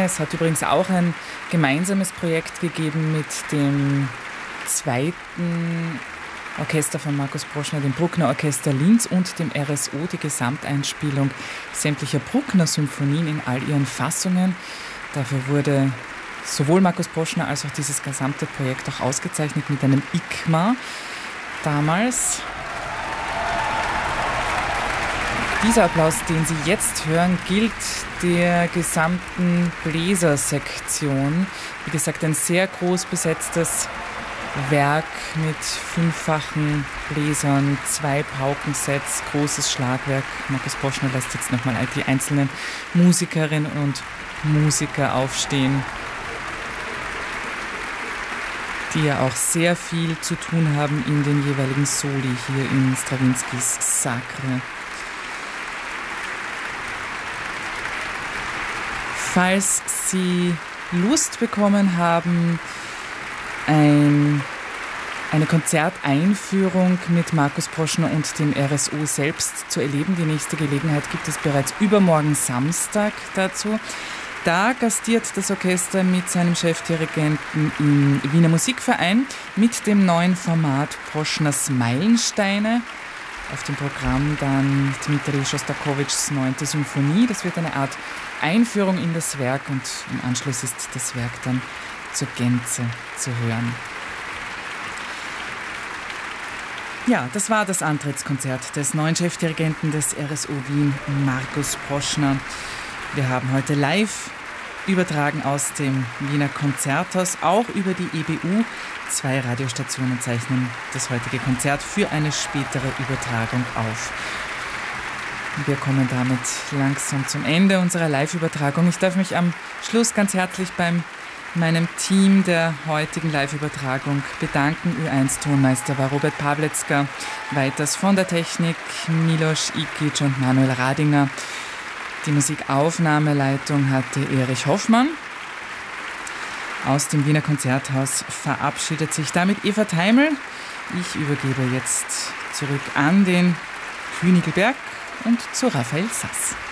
Es hat übrigens auch ein gemeinsames Projekt gegeben mit dem zweiten Orchester von Markus Broschner, dem Bruckner Orchester Linz und dem RSO, die Gesamteinspielung sämtlicher Bruckner-Symphonien in all ihren Fassungen. Dafür wurde sowohl Markus Broschner als auch dieses gesamte Projekt auch ausgezeichnet mit einem ICMA damals. Dieser Applaus, den Sie jetzt hören, gilt der gesamten Bläsersektion. Wie gesagt, ein sehr groß besetztes Werk mit 5-fachen Bläsern, 2 Paukensets, großes Schlagwerk. Markus Broschner lässt jetzt nochmal die einzelnen Musikerinnen und Musiker aufstehen, die ja auch sehr viel zu tun haben in den jeweiligen Soli hier in Strawinskys Sacre. Falls Sie Lust bekommen haben, eine Konzerteinführung mit Markus Broschner und dem RSO selbst zu erleben. Die nächste Gelegenheit gibt es bereits übermorgen Samstag dazu. Da gastiert das Orchester mit seinem Chefdirigenten im Wiener Musikverein mit dem neuen Format Broschners Meilensteine. Auf dem Programm dann Dmitri Schostakowitschs 9. Symphonie. Das wird eine Art Einführung in das Werk und im Anschluss ist das Werk dann zur Gänze zu hören. Ja, das war das Antrittskonzert des neuen Chefdirigenten des RSO Wien, Markus Broschner. Wir haben heute live übertragen aus dem Wiener Konzerthaus, auch über die EBU. 2 Radiostationen zeichnen das heutige Konzert für eine spätere Übertragung auf. Wir kommen damit langsam zum Ende unserer Live-Übertragung. Ich darf mich am Schluss ganz herzlich bei meinem Team der heutigen Live-Übertragung bedanken. Ö1-Tonmeister war Robert Pawletzka, weiters von der Technik Milos Ikic und Manuel Radinger. Die Musikaufnahmeleitung hatte Erich Hoffmann. Aus dem Wiener Konzerthaus verabschiedet sich damit Eva Teimel. Ich übergebe jetzt zurück an den Königelberg und zu Raphael Sass.